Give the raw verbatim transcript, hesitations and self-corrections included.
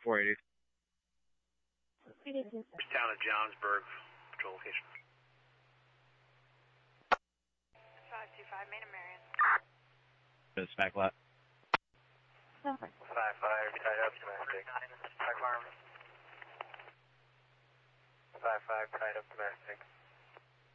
four eighty. Town of Johnsburg, patrol location. five two five, Main and Marion. To the smack lot. five five, tied up domestic. Back arm. five five, tied up domestic.